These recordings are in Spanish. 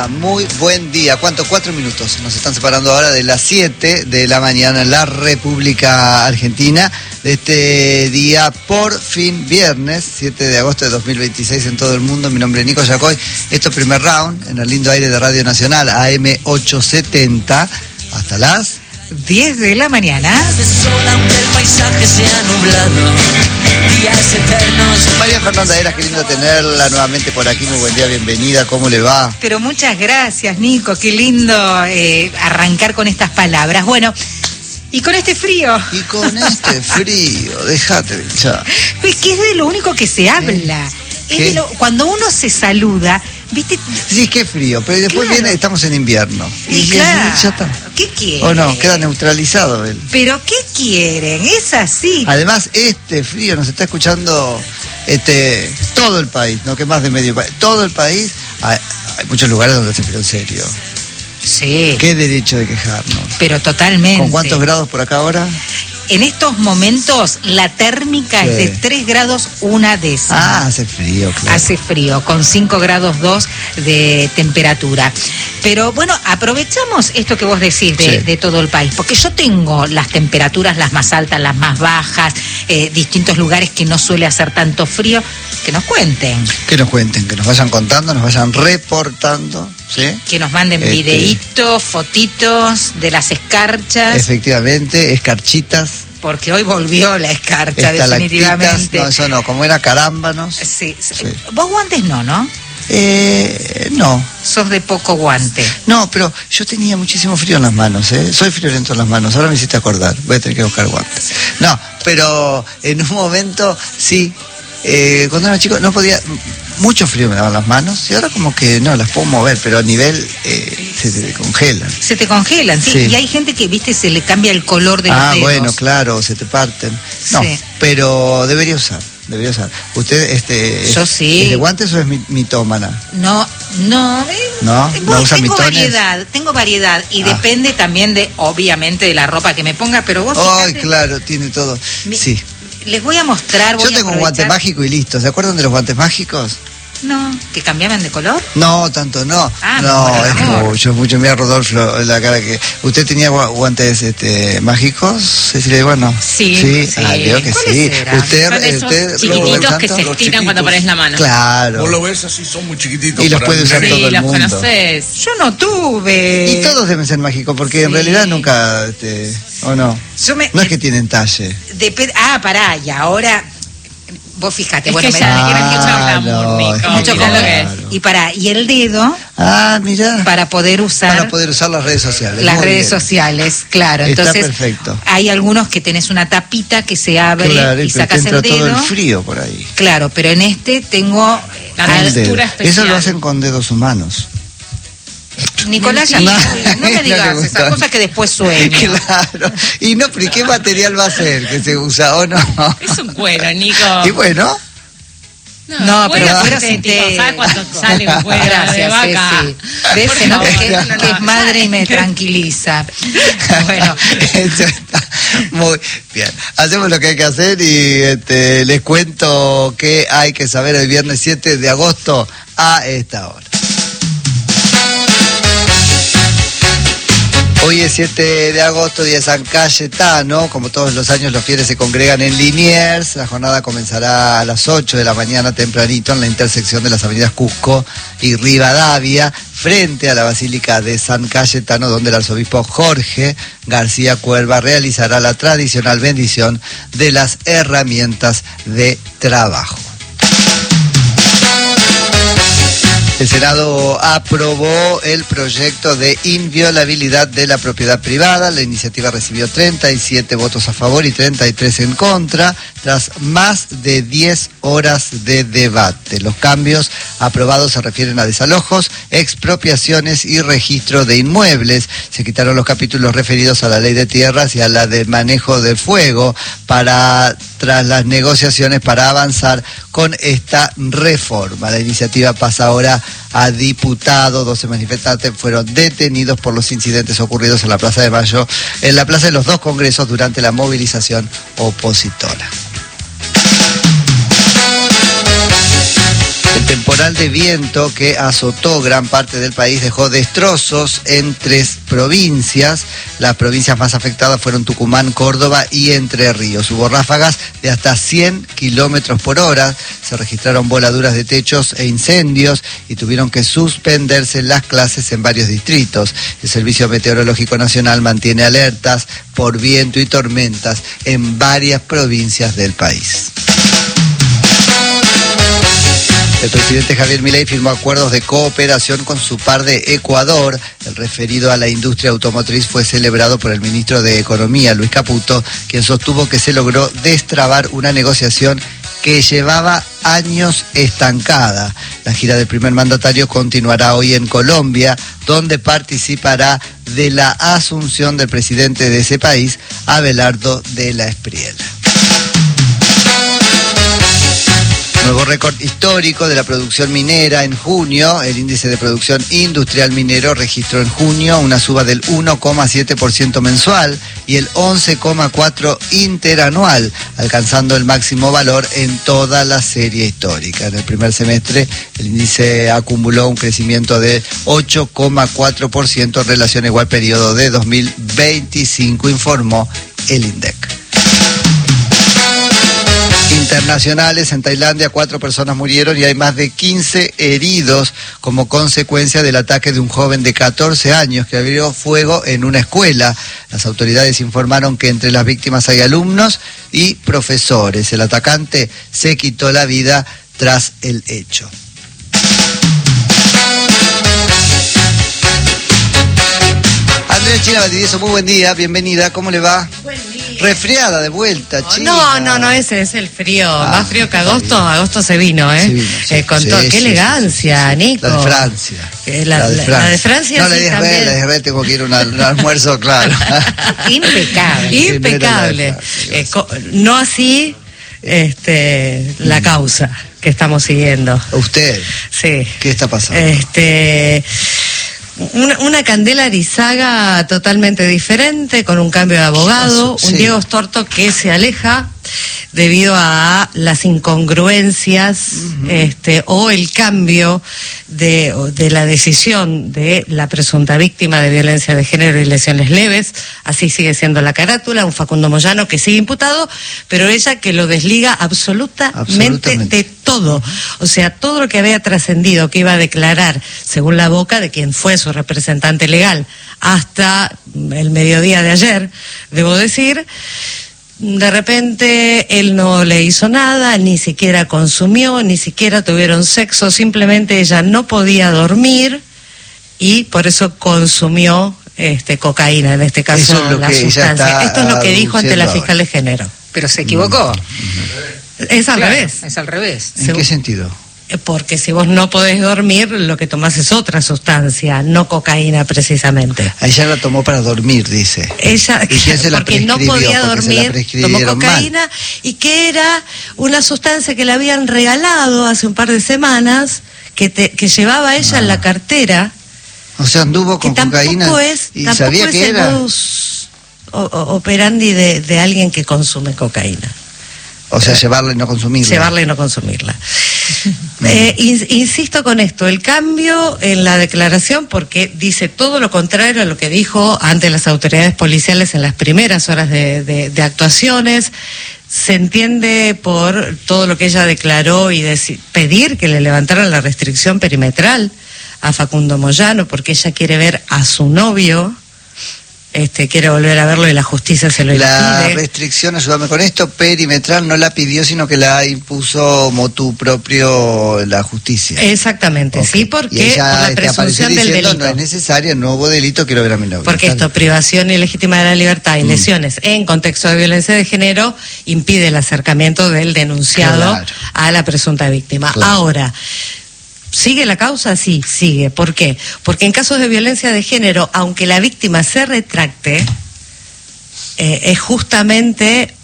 día, muy buen día. ¿Cuánto? 4 minutos. Nos están separando ahora de las 7 de la mañana en la República Argentina. De este día, por fin, viernes, 7 de agosto de 2026 en todo el mundo. Mi nombre es Nico Yacoy. Esto es Primer Round, en el lindo aire de Radio Nacional, AM 870. Hasta las 10 de la mañana. Aunque el paisaje sea nublado, días eternos. María Fernanda Heras, qué lindo tenerla nuevamente por aquí. Muy buen día, bienvenida. ¿Cómo le va? Pero muchas gracias, Nico. Qué lindo arrancar con estas palabras. Bueno, y con este frío. Y con este frío, déjate de hinchar. Pues que es de lo único que se habla. Es de cuando uno se saluda, ¿viste? Sí, qué frío, pero después Claro. viene, estamos en invierno. Y ya claro, está. ¿qué quieren? ¿O no? Queda neutralizado él. ¿Pero qué quieren? Es así. Además, este frío nos está escuchando todo el país, no que más de medio país. Todo el país, hay muchos lugares donde hace frío en serio. Sí. ¿Qué derecho de quejarnos? Pero totalmente. ¿Con cuántos grados por acá ahora? En estos momentos la térmica es de 3 grados una décima. Ah, hace frío, claro. Hace frío, con 5 grados 2 de temperatura. Pero bueno, aprovechamos esto que vos decís de todo el país, porque yo tengo las temperaturas, las más altas, las más bajas, distintos lugares que no suele hacer tanto frío. Que nos cuenten. Que nos cuenten, que nos vayan contando, nos vayan reportando, ¿sí? Que nos manden videitos, fotitos de las escarchas. Efectivamente, escarchitas. Porque hoy volvió la escarcha, Estalactitas. definitivamente. No, eso no, como era carámbanos. Sí. Vos guantes no, ¿no? No. Sos de poco guante. No, pero yo tenía muchísimo frío en las manos, ¿eh? Soy friolento en las manos, ahora me hiciste acordar, voy a tener que buscar guantes. No, pero en un momento, sí, cuando era chico no podía, mucho frío me daban las manos, y ahora como que no, las puedo mover, pero a nivel se te congelan. Se te congelan, sí. Y hay gente que, viste, se le cambia el color de los dedos. Bueno, claro, se te parten. No, sí. Pero debería usar. ¿Usted yo sí. ¿Es de guantes o es mitómana? No. ¿No usa mitones? Tengo variedad y depende también obviamente de la ropa que me ponga, pero vos Ay, claro, tiene todo. Sí. Les voy a mostrar. Yo tengo un guante mágico y listo. ¿Se acuerdan de los guantes mágicos? No, ¿que cambiaban de color? No, tanto no. Ah, no, es mucho. Mira, Rodolfo, la cara que... ¿Usted tenía guantes mágicos, Cecilia? Bueno. Sí. Creo que sí. Usted chiquititos que se estiran cuando pones la mano. Claro. Vos lo ves así, son muy chiquititos. Y los puede usar todo el mundo. Sí, los conocés. Yo no tuve. Y todos deben ser mágicos, porque en realidad nunca... ¿O no? No es que tienen talle. Pará, y ahora... Vos fijate, es bueno, que ya quieren mucho glamour, Nico. Mucho Mirá lo que es. Y el dedo. Mirá. Para poder usar las redes sociales. Las redes sociales, claro. Está entonces, perfecto. Hay algunos que tenés una tapita que se abre y sacas el dedo. Todo el frío por ahí. Claro, pero en este tengo la textura especial. Eso lo hacen con dedos humanos. Nicolás, no me digas esas cosas que después sueño. Claro. Y no, pero ¿y qué material va a ser que se usa o no? Es un cuero, Nico. Y bueno. No, pero cuero sintético. ¿Sabes cuánto sale un cuero de vaca? Sí. ¿Ves? Que es madre y me tranquiliza. Bueno. Eso está muy bien. Hacemos lo que hay que hacer y les cuento qué hay que saber el viernes 7 de agosto a esta hora. Hoy es 7 de agosto, día de San Cayetano. Como todos los años, los fieles se congregan en Liniers. La jornada comenzará a las 8 de la mañana tempranito en la intersección de las avenidas Cusco y Rivadavia, frente a la Basílica de San Cayetano, donde el arzobispo Jorge García Cuerva realizará la tradicional bendición de las herramientas de trabajo. El Senado aprobó el proyecto de inviolabilidad de la propiedad privada. La iniciativa recibió 37 votos a favor y 33 en contra, tras más de 10 horas de debate. Los cambios aprobados se refieren a desalojos, expropiaciones y registro de inmuebles. Se quitaron los capítulos referidos a la ley de tierras y a la de manejo de fuego tras las negociaciones para avanzar con esta reforma. La iniciativa pasa ahora a diputados. 12 manifestantes fueron detenidos por los incidentes ocurridos en la Plaza de Mayo, en la plaza de los dos congresos durante la movilización opositora. temporal de viento que azotó gran parte del país dejó destrozos en 3 provincias. Las provincias más afectadas fueron Tucumán, Córdoba y Entre Ríos. Hubo ráfagas de hasta 100 kilómetros por hora. Se registraron voladuras de techos e incendios y tuvieron que suspenderse las clases en varios distritos. El Servicio Meteorológico Nacional mantiene alertas por viento y tormentas en varias provincias del país. El presidente Javier Milei firmó acuerdos de cooperación con su par de Ecuador. El referido a la industria automotriz fue celebrado por el ministro de Economía, Luis Caputo, quien sostuvo que se logró destrabar una negociación que llevaba años estancada. La gira del primer mandatario continuará hoy en Colombia, donde participará de la asunción del presidente de ese país, Abelardo de la Espriella. Nuevo récord histórico de la producción minera en junio. El índice de producción industrial minero registró en junio una suba del 1,7% mensual y el 11,4% interanual, alcanzando el máximo valor en toda la serie histórica. En el primer semestre, el índice acumuló un crecimiento de 8,4% en relación a igual periodo de 2025, informó el INDEC. Internacionales, en Tailandia 4 personas murieron y hay más de 15 heridos como consecuencia del ataque de un joven de 14 años que abrió fuego en una escuela. Las autoridades informaron que entre las víctimas hay alumnos y profesores. El atacante se quitó la vida tras el hecho. Andrea China Valdivieso, muy buen día, bienvenida, ¿cómo le va? Buen día. Resfriada de vuelta, China. No, ese es el frío, más frío que agosto. Agosto se vino, ¿eh? Se vino, sí. Con todo, qué elegancia, Nico. La de Francia. La de Francia. No, la de Israel, tengo que ir a un almuerzo, claro. Impecable. No así la causa que estamos siguiendo. ¿Usted? Sí. ¿Qué está pasando? Una Candela Arizaga totalmente diferente, con un cambio de abogado, un Diego Storto que se aleja debido a las incongruencias o el cambio de la decisión de la presunta víctima de violencia de género y lesiones leves. Así sigue siendo la carátula, un Facundo Moyano que sigue imputado, pero ella que lo desliga absolutamente de todo. O sea, todo lo que había trascendido, que iba a declarar, según la boca de quien fue su representante legal, hasta el mediodía de ayer, debo decir. De repente él no le hizo nada, ni siquiera consumió, ni siquiera tuvieron sexo, simplemente ella no podía dormir y por eso consumió cocaína, en este caso la sustancia. Esto es lo que dijo ante la fiscal de género. Pero se equivocó. Es al revés. Es al revés. ¿En qué sentido? Porque si vos no podés dormir, lo que tomás es otra sustancia, no cocaína precisamente. Ella la tomó para dormir, dice. Ella, porque no podía dormir, tomó cocaína mal. Y que era una sustancia que le habían regalado hace un par de semanas, que llevaba ella en la cartera. O sea, anduvo con cocaína y sabía que era. Tampoco es operandi de alguien que consume cocaína. O sea, llevarla y no consumirla. Llevarla y no consumirla. Insisto con esto, el cambio en la declaración, porque dice todo lo contrario a lo que dijo ante las autoridades policiales en las primeras horas de actuaciones. Se entiende por todo lo que ella declaró y pedir que le levantaran la restricción perimetral a Facundo Moyano, porque ella quiere ver a su novio. Quiere volver a verlo y la justicia se lo impide. La restricción, ayúdame con esto, perimetral no la pidió, sino que la impuso motu propio la justicia. Exactamente, okay. Sí, porque por la presunción del delito. No es necesario, no hubo delito, quiero ver a mi novio. Porque esto, privación ilegítima de la libertad y lesiones en contexto de violencia de género, impide el acercamiento del denunciado a la presunta víctima. Claro. Ahora, ¿sigue la causa? Sí, sigue. ¿Por qué? Porque en casos de violencia de género, aunque la víctima se retracte, es justamente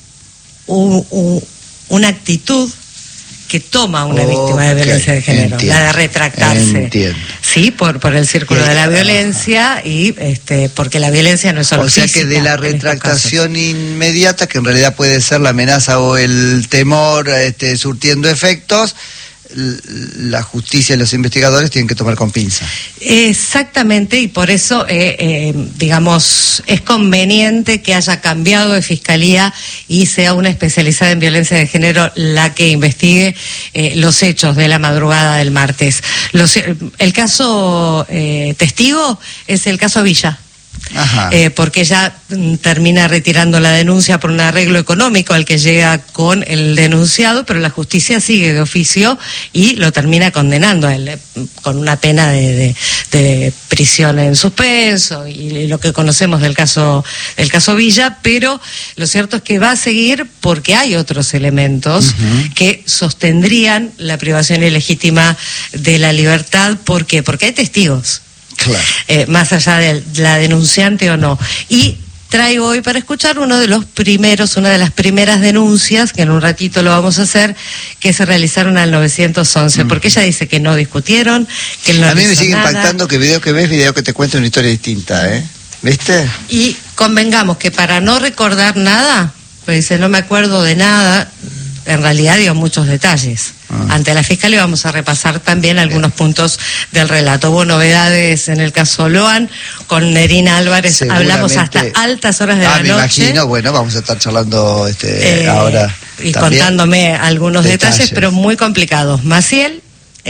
una actitud que toma una víctima de violencia de género, la de retractarse. Entiendo. Sí, por el círculo de la violencia y porque la violencia no es solo física. O sea que de la retractación inmediata, que en realidad puede ser la amenaza o el temor surtiendo efectos, la justicia y los investigadores tienen que tomar con pinza. Exactamente, y por eso, digamos, es conveniente que haya cambiado de fiscalía y sea una especializada en violencia de género la que investigue los hechos de la madrugada del martes. El caso testigo es el caso Villa. Porque ella termina retirando la denuncia por un arreglo económico al que llega con el denunciado, pero la justicia sigue de oficio y lo termina condenando a él, con una pena de prisión en suspenso y lo que conocemos del caso Villa, pero lo cierto es que va a seguir porque hay otros elementos que sostendrían la privación ilegítima de la libertad. ¿Por qué? Porque hay testigos. Claro. Más allá de la denunciante o no. Y traigo hoy para escuchar una de las primeras denuncias, que en un ratito lo vamos a hacer, que se realizaron al 911, porque ella dice que no discutieron, que no. A mí me sigue impactando que video que ves, video que te cuenta una historia distinta, ¿viste? Y convengamos que para no recordar nada, pues dice, no me acuerdo de nada, en realidad dio muchos detalles. Ante la fiscalía vamos a repasar también algunos puntos del relato. Hubo novedades en el caso Loan, con Nerina Álvarez hablamos hasta altas horas de la noche. Me imagino, bueno, vamos a estar charlando ahora. Y contándome algunos detalles, pero muy complicados. Maciel.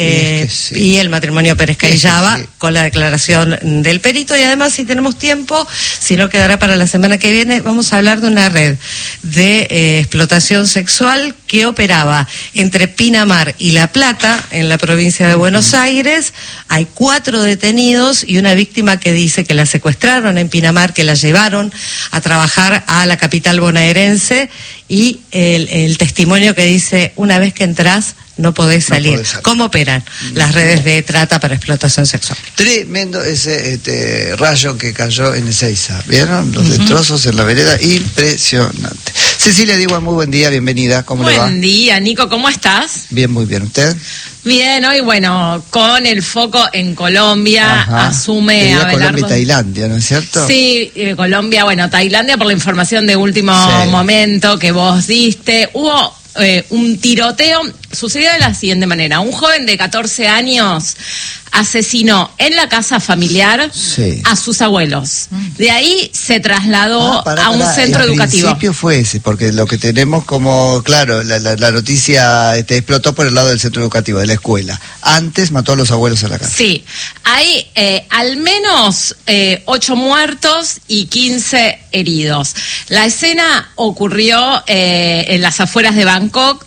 Y el matrimonio Pérez Cayllaba, con la declaración del perito. Y además, si tenemos tiempo, si no quedará para la semana que viene, vamos a hablar de una red de explotación sexual que operaba entre Pinamar y La Plata, en la provincia de Buenos Aires. Hay 4 detenidos y una víctima que dice que la secuestraron en Pinamar, que la llevaron a trabajar a la capital bonaerense, y el testimonio que dice, una vez que entras no podés salir. ¿Cómo operan las redes de trata para explotación sexual? Tremendo ese rayo que cayó en Ezeiza. ¿Vieron? Los destrozos en la vereda, impresionante. Cecilia Diwan, muy buen día, bienvenida. ¿Cómo le va? Buen día, Nico, ¿cómo estás? Bien, muy bien. ¿Usted? Bien, hoy, bueno, con el foco en Colombia, asume Abelardo. Colombia y Tailandia, ¿no es cierto? Sí, Colombia, bueno, Tailandia, por la información de último momento que vos diste, hubo un tiroteo. Sucedió de la siguiente manera: un joven de 14 años asesinó en la casa familiar a sus abuelos. De ahí se trasladó a un centro educativo. El principio fue ese, porque lo que tenemos como, claro, la noticia explotó por el lado del centro educativo, de la escuela. Antes mató a los abuelos en la casa. Sí, hay al menos 8 muertos y 15 heridos. La escena ocurrió en las afueras de Bangkok.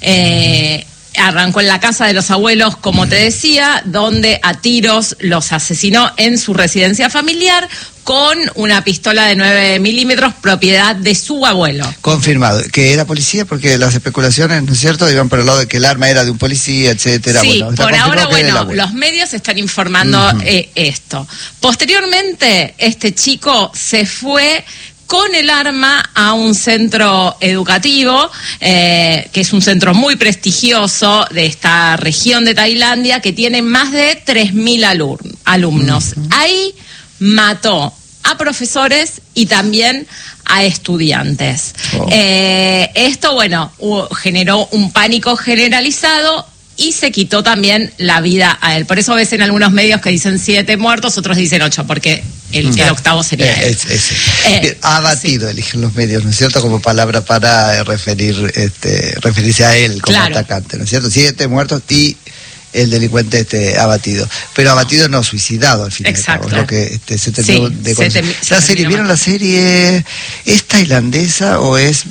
Arrancó en la casa de los abuelos, como te decía, donde a tiros los asesinó en su residencia familiar con una pistola de 9 milímetros, propiedad de su abuelo. Confirmado. ¿Que era policía? Porque las especulaciones, ¿no es cierto?, iban por el lado de que el arma era de un policía, etcétera. Sí, bueno, por ahora, bueno, los medios están informando esto. Posteriormente, este chico se fue con el arma a un centro educativo, que es un centro muy prestigioso de esta región de Tailandia, que tiene más de 3.000 alumnos. Ahí mató a profesores y también a estudiantes. Esto, bueno, generó un pánico generalizado y se quitó también la vida a él. Por eso ves en algunos medios que dicen 7 muertos, otros dicen 8, porque el octavo sería él. Abatido, eligen los medios, ¿no es cierto?, como palabra para referirse a él como atacante, ¿no es cierto? 7 muertos y el delincuente abatido. Pero abatido, no suicidado, al final. Exacto. Lo que se terminó de conocer. La serie, ¿vieron la serie? ¿Es tailandesa o es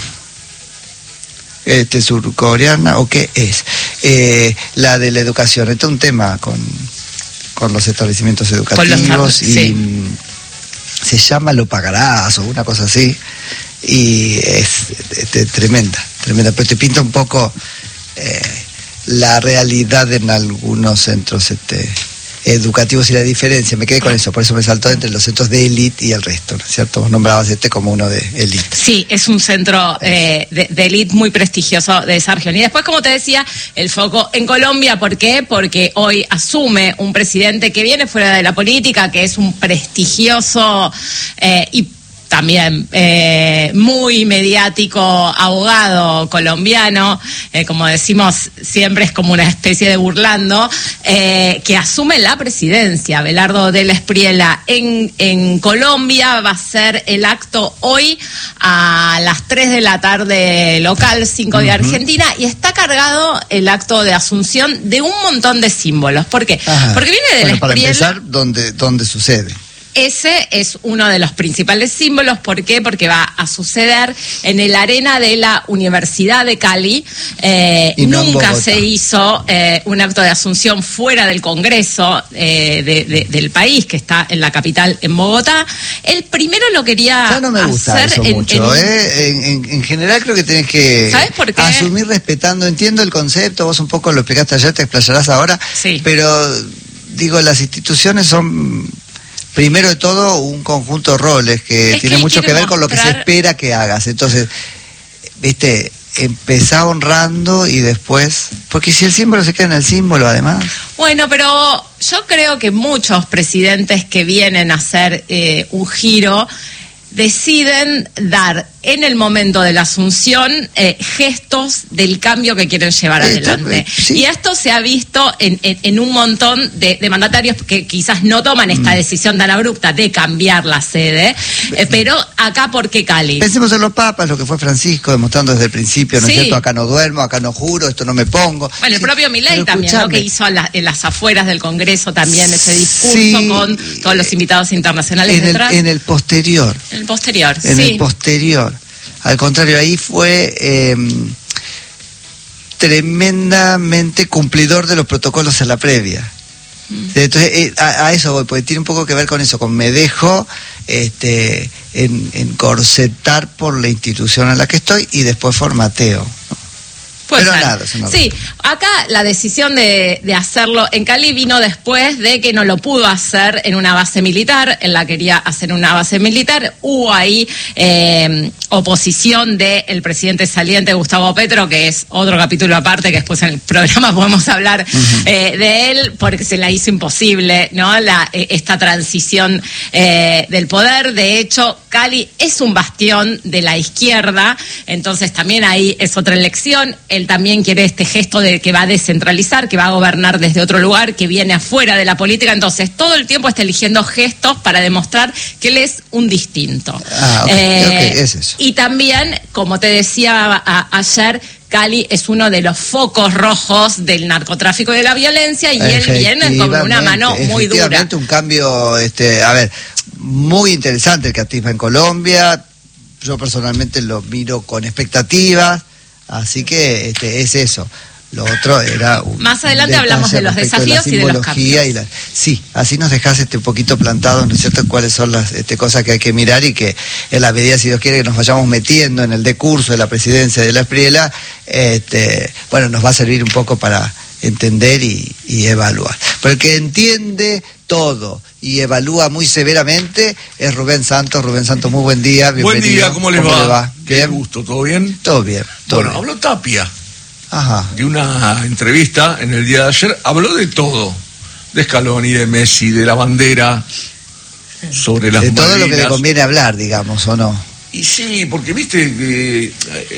surcoreana o qué es? La de la educación. Este es un tema con los establecimientos educativos y se llama Lo Pagarás o una cosa así, y es tremenda, pero te pinta un poco la realidad en algunos centros educativos y la diferencia. Me quedé con eso, por eso me saltó entre los centros de élite y el resto, ¿no es cierto? Vos nombrabas como uno de élite. Sí, es un centro de élite muy prestigioso de esa región. Y después, como te decía, el foco en Colombia. ¿Por qué? Porque hoy asume un presidente que viene fuera de la política, que es un prestigioso y también muy mediático abogado colombiano, como decimos siempre, es como una especie de burlando, que asume la presidencia. Abelardo Della Espriella en Colombia. Va a ser el acto hoy a las 3 de la tarde local, 5 de Argentina, y está cargado el acto de asunción de un montón de símbolos. ¿Por qué? Porque viene de Della Espriella. Para empezar, ¿dónde sucede? Ese es uno de los principales símbolos. ¿Por qué? Porque va a suceder en el arena de la Universidad de Cali. Nunca se hizo un acto de asunción fuera del Congreso del país, que está en la capital, en Bogotá. El primero lo quería ya no me gusta hacer eso mucho. En general creo que tenés que ¿sabes por qué? Asumir respetando. Entiendo el concepto, vos un poco lo explicaste ayer, te explayarás ahora. Sí. Pero, digo, las instituciones son... Primero de todo, un conjunto de roles que tiene mucho que ver con lo que se espera que hagas. Entonces, viste, empezá honrando y después... Porque si el símbolo se queda en el símbolo, además... Bueno, pero yo creo que muchos presidentes que vienen a hacer un giro deciden dar en el momento de la asunción gestos del cambio que quieren llevar adelante. Sí. Y esto se ha visto en un montón de mandatarios que quizás no toman esta decisión tan abrupta de cambiar la sede, pero acá, ¿por qué Cali? Pensemos en los papas, lo que fue Francisco, demostrando desde el principio, ¿no es cierto? Acá no duermo, acá no juro, esto no me pongo. Bueno, el propio Milei también, ¿no? Que hizo en las afueras del Congreso también ese discurso con todos los invitados internacionales detrás. En el posterior. En el posterior, En el posterior. Al contrario, ahí fue tremendamente cumplidor de los protocolos en la previa. Entonces, a eso voy, porque tiene un poco que ver con eso, con me dejo encorsetar por la institución en la que estoy y después formateo, ¿no? Pero nada, sí, acá la decisión de hacerlo en Cali vino después de que no lo pudo hacer en una base militar. Él la quería hacer en una base militar. Hubo ahí oposición del presidente saliente Gustavo Petro, que es otro capítulo aparte, que después en el programa podemos hablar de él, porque se la hizo imposible, ¿no? Esta transición del poder. De hecho, Cali es un bastión de la izquierda, entonces también ahí es otra elección. Él también quiere este gesto de que va a descentralizar, que va a gobernar desde otro lugar, que viene afuera de la política. Entonces, todo el tiempo está eligiendo gestos para demostrar que él es un distinto. Es eso. Y también, como te decía ayer, Cali es uno de los focos rojos del narcotráfico y de la violencia, y él viene con una mano muy dura. Un cambio, muy interesante el que activa en Colombia. Yo personalmente lo miro con expectativas. Así que es eso. Lo otro era más adelante hablamos de los desafíos y de los cambios. Sí, así nos dejás un poquito plantados, ¿no es cierto?, cuáles son las cosas que hay que mirar, y que en la medida, si Dios quiere, que nos vayamos metiendo en el decurso de la presidencia de Della Espriella, nos va a servir un poco para entender y evaluar. Pero el que entiende todo y evalúa muy severamente es Rubén Santos. Rubén Santos, muy buen día, bienvenido. Buen día, ¿cómo les va? Qué gusto, ¿todo bien? Todo bien. Bueno, habló Tapia. De una entrevista en el día de ayer, habló de todo, de Scaloni, de Messi, de la bandera, sobre las Malvinas. De todo lo que le conviene hablar, digamos, ¿o no? Y sí, porque viste,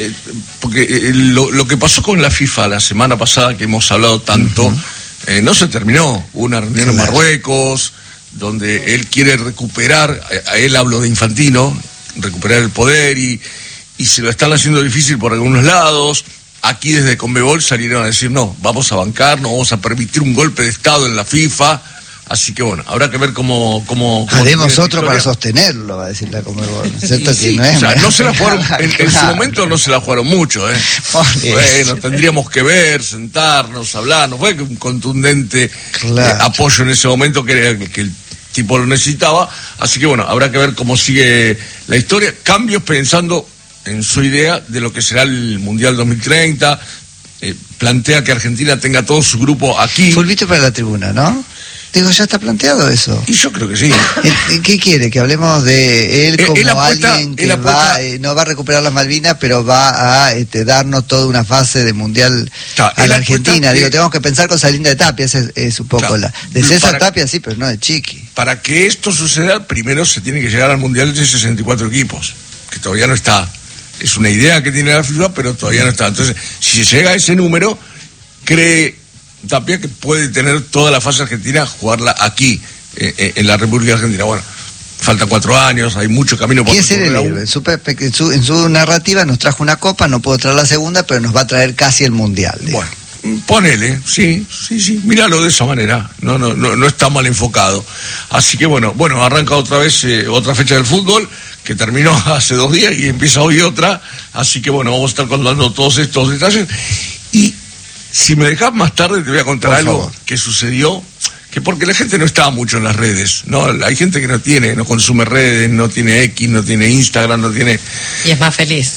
lo que pasó con la FIFA la semana pasada, que hemos hablado tanto, no se terminó. Hubo una reunión en Marruecos, donde él quiere recuperar, a él hablo de Infantino, recuperar el poder, y se lo están haciendo difícil por algunos lados. Aquí desde Conmebol salieron a decir, no, vamos a bancar, no vamos a permitir un golpe de Estado en la FIFA. Así que bueno, habrá que ver cómo haremos otro para sostenerlo, va a decir la Conmebol, ¿no es cierto? Sí, no es, o sea, no se la jugaron, en su momento no se la jugaron mucho, Bueno, tendríamos que ver, sentarnos, hablar, no fue un contundente apoyo en ese momento que el tipo lo necesitaba. Así que bueno, habrá que ver cómo sigue la historia. Cambios pensando en su idea de lo que será el Mundial 2030, plantea que Argentina tenga todo su grupo aquí. Fulvito para la tribuna, ¿no? Digo, ya está planteado eso. Y yo creo que sí. ¿Qué quiere? Que hablemos de él como alguien que no va a recuperar las Malvinas, pero va a darnos toda una fase de mundial a la Argentina. Digo, tenemos que pensar con Salinda de Tapia, es un poco de César Tapia, sí, pero no de Chiqui. Para que esto suceda, primero se tiene que llegar al mundial de 64 equipos, que todavía no está. Es una idea que tiene la FIFA, pero todavía no está. Entonces, si se llega a ese número, cree Tapia que puede tener toda la fase argentina, jugarla aquí, en la República Argentina. Bueno, faltan 4 años, hay mucho camino por recorrer. En su narrativa nos trajo una copa, no puedo traer la segunda, pero nos va a traer casi el mundial. Bueno, ponele, sí, míralo de esa manera, no está mal enfocado. Así que bueno, arranca otra vez otra fecha del fútbol, que terminó hace 2 días y empieza hoy otra, así que bueno, vamos a estar contando todos estos detalles. Y si me dejás más tarde te voy a contar algo que sucedió, que porque la gente no está mucho en las redes, ¿no? Hay gente que no consume redes, no tiene X, no tiene Instagram, no tiene... Y es más feliz.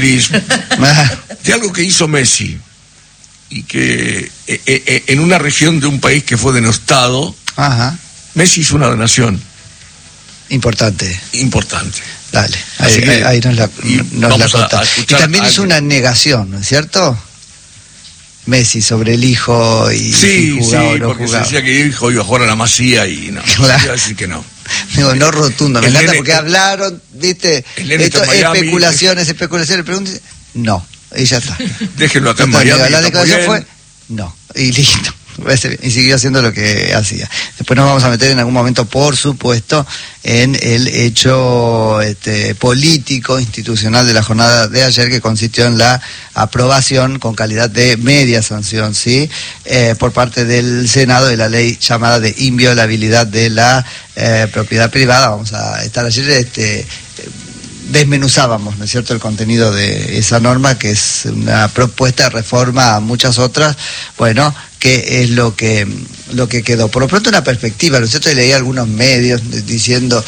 De algo que hizo Messi, y que en una región de un país que fue denostado, Messi hizo una donación. Importante. Dale, ahí nos la contás. Y también hizo una negación, ¿no es cierto? Messi sobre el hijo y si jugaba o no porque jugaba. Se decía que el hijo iba a jugar a la Masía y no, claro. Iba a decir que no. Digo, no rotundo, me encanta porque hablaron, viste, especulaciones, preguntas, no, y ya está. Déjenlo acá en Miami. La declaración fue, no, y listo. Y siguió haciendo lo que hacía. Después nos vamos a meter en algún momento, por supuesto, en el hecho político, institucional de la jornada de ayer, que consistió en la aprobación con calidad de media sanción, ¿sí? Por parte del Senado de la ley llamada de inviolabilidad de la propiedad privada. Vamos a estar ayer desmenuzábamos, ¿no es cierto?, el contenido de esa norma, que es una propuesta de reforma a muchas otras, bueno, que es lo que quedó. Por lo pronto una perspectiva, ¿no es cierto? Y leí algunos medios diciendo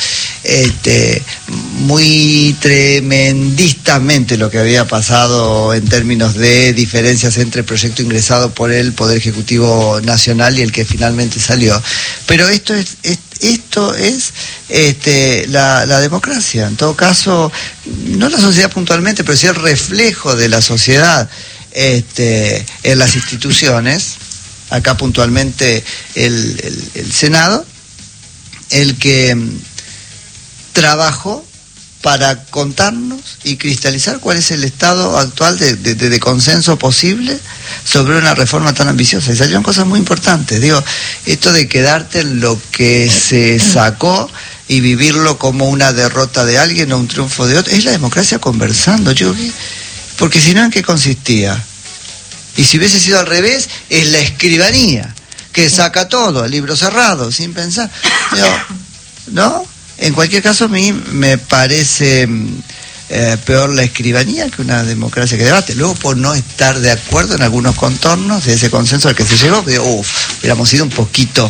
muy tremendistamente lo que había pasado en términos de diferencias entre el proyecto ingresado por el Poder Ejecutivo Nacional y el que finalmente salió. Pero esto es la democracia. En todo caso, no la sociedad puntualmente, pero sí el reflejo de la sociedad en las instituciones. Acá puntualmente el Senado, el que trabajó para contarnos y cristalizar cuál es el estado actual de consenso posible sobre una reforma tan ambiciosa. Y salieron cosas muy importantes. Digo, esto de quedarte en lo que se sacó y vivirlo como una derrota de alguien o un triunfo de otro, es la democracia conversando. Porque si no, ¿en qué consistía? Y si hubiese sido al revés, es la escribanía, que saca todo, el libro cerrado, sin pensar. ¿No? En cualquier caso, a mí me parece peor la escribanía que una democracia que debate. Luego, por no estar de acuerdo en algunos contornos de ese consenso al que se llegó, hubiéramos ido un poquito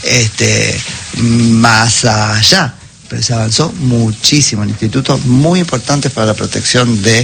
más allá. Pero se avanzó muchísimo en institutos muy importantes para la protección de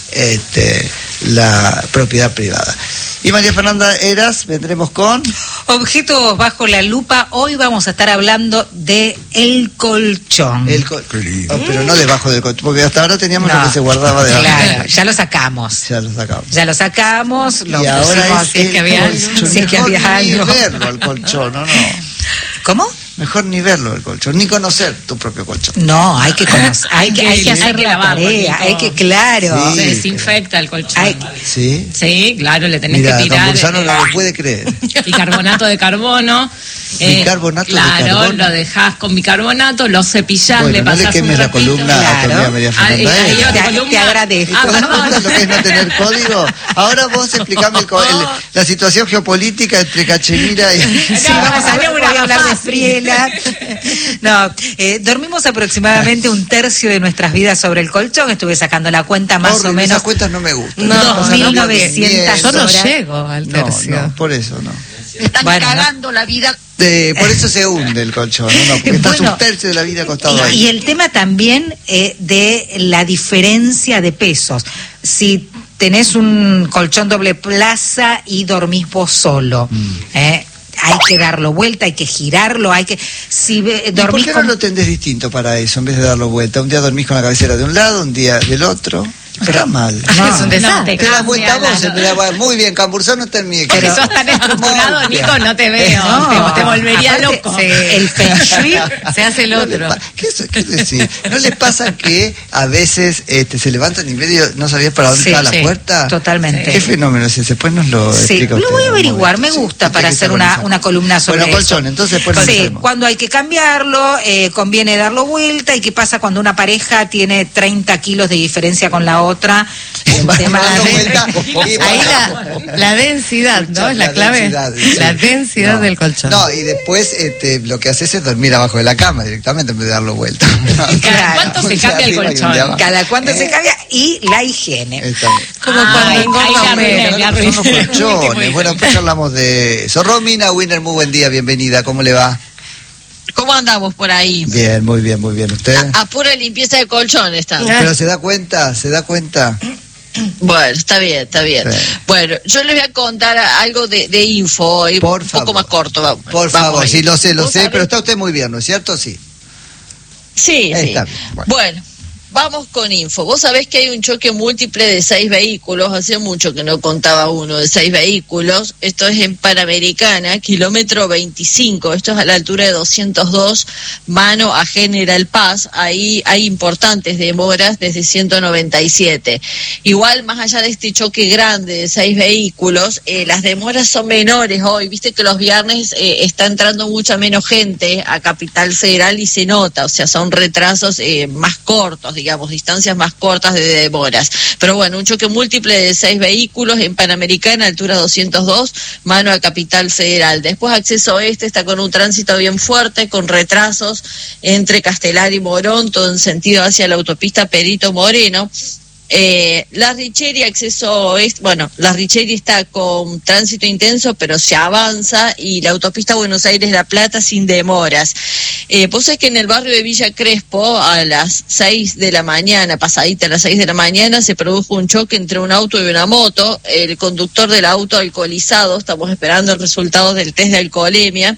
la propiedad privada. Y María Fernanda Heras, vendremos con Objetos bajo la lupa. Hoy vamos a estar hablando de el colchón. Pero no debajo del colchón, porque hasta ahora teníamos lo que se guardaba debajo. Claro, ya lo sacamos. Lo y ahora si es que había algo. Ni verlo al colchón, ¿no? ¿Cómo? Mejor ni verlo el colchón, ni conocer tu propio colchón. No, hay que conocer, hay que hacer la tarea, claro. Se desinfecta el colchón. ¿Sí? Sí, claro, le tenés que tirar. Don Bursano no lo puede creer. Bicarbonato de carbono. Bicarbonato de carbono. Claro, lo dejás con bicarbonato, lo cepillás, le pasás un ratito. No le quemes la columna a María Fernanda. Te agradezco. ¿Te das cuenta lo que es no tener código? Ahora vos explicame la situación geopolítica entre Cachemira y... Sí, vamos a hablar de Friel. No, dormimos aproximadamente un tercio de nuestras vidas sobre el colchón. Estuve sacando la cuenta más o menos. Esas cuentas no me gustan. 2.900 Yo no llego al tercio. No, por eso no. Están cagando la vida. Por eso se hunde el colchón, ¿no? Porque estás un tercio de la vida acostado ahí. Y el tema también de la diferencia de pesos. Si tenés un colchón doble plaza y dormís vos solo, hay que darlo vuelta, hay que girarlo, hay que... Si dormís ¿por qué no lo tendés distinto para eso, en vez de darlo vuelta? Un día dormís con la cabecera de un lado, un día del otro. Pero está mal. No, es un desastre. Te das vuelta vos, muy bien, Cambursano está en mi Porque sos tan estructurado, Nico, no te veo. No, te volvería loco. El Feng Shui se hace el otro. ¿Qué decir? ¿No les pasa que a veces se levantan y medio no sabías para dónde estaba la puerta? Totalmente. ¿Qué fenómeno es ese? Después nos lo explica usted. Lo voy a averiguar, me gusta para hacer una columna sobre eso. Colchón, entonces después lo hacemos. Cuando hay que cambiarlo, conviene darlo vuelta. ¿Y qué pasa cuando una pareja tiene 30 kilos de diferencia con la otra? Ahí la densidad, ¿no? Es la clave. La densidad del colchón. No, y después lo que haces es dormir abajo de la cama directamente en vez de darlo vuelta. ¿Cada cuánto se cambia el colchón? Cada cuánto se cambia y la higiene. Como cuando engorda los colchones. Bueno, pues hablamos de eso. Romina Winner, muy buen día, bienvenida. ¿Cómo le va? ¿Cómo andamos por ahí? Bien, muy bien, muy bien. ¿Usted? A pura limpieza de colchón está. Pero ¿se da cuenta? Bueno, está bien. Sí. Bueno, yo les voy a contar algo de info hoy, un poco más corto. Por favor, sí, lo sé, pero está usted muy bien, ¿no es cierto? Sí. Sí. Está bien. Bueno, vamos con info. Vos sabés que hay un choque múltiple de 6 vehículos, hace mucho que no contaba uno de 6 vehículos, esto es en Panamericana, kilómetro 25, esto es a la altura de 202, mano a General Paz, ahí hay importantes demoras desde 197. Igual, más allá de este choque grande de 6 vehículos, las demoras son menores hoy, viste que los viernes está entrando mucha menos gente a Capital Federal y se nota, o sea, son retrasos más cortos, digamos, distancias más cortas de demoras. Pero bueno, un choque múltiple de 6 vehículos en Panamericana, altura 202, mano a Capital Federal. Después acceso oeste está con un tránsito bien fuerte, con retrasos entre Castelar y Morón, todo en sentido hacia la autopista Perito Moreno. La Richeri, acceso oeste, bueno, la Richeri está con tránsito intenso, pero se avanza, y la autopista Buenos Aires-La Plata sin demoras. Vos sabés que en el barrio de Villa Crespo, a las 6 de la mañana, pasadita a las 6 de la mañana, se produjo un choque entre un auto y una moto. El conductor del auto alcoholizado, estamos esperando el resultado del test de alcoholemia,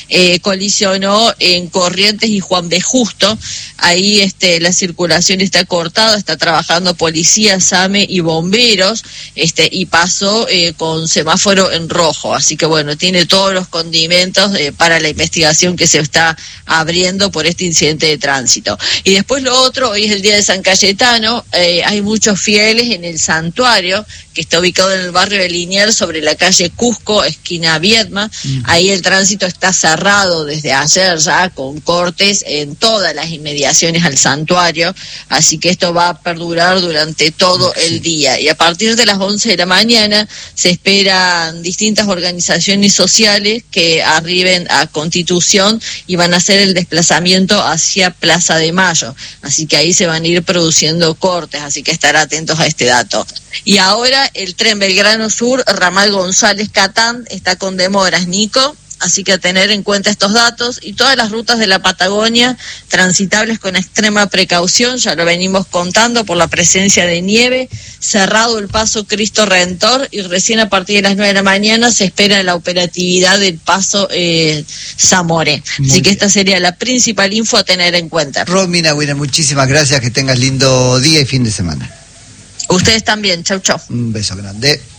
colisionó en Corrientes y Juan B. Justo. Ahí la circulación está cortada, está trabajando policía, SAME y bomberos, y pasó con semáforo en rojo. Así que bueno, tiene todos los condimentos para la investigación que se está abriendo por este incidente de tránsito. Y después lo otro, hoy es el día de San Cayetano, hay muchos fieles en el santuario, que está ubicado en el barrio de Liniers, sobre la calle Cusco, esquina Viedma. Ahí el tránsito está cerrado desde ayer ya, con cortes en todas las inmediaciones al santuario, así que esto va a perdurar durante todo el día. Y a partir de las 11 de la mañana se esperan distintas organizaciones sociales que arriben a Constitución y van a hacer el desplazamiento hacia Plaza de Mayo, así que ahí se van a ir produciendo cortes, así que estar atentos a este dato. Y ahora el tren Belgrano Sur, ramal González Catán, está con demoras, Nico, así que a tener en cuenta estos datos, y todas las rutas de la Patagonia transitables con extrema precaución, ya lo venimos contando por la presencia de nieve, cerrado el paso Cristo Redentor, y recién a partir de las 9 de la mañana se espera la operatividad del paso Zamore. Así que esta sería la principal info a tener en cuenta. Romina Winner, muchísimas gracias, que tengas lindo día y fin de semana. Ustedes también, chau chau. Un beso grande.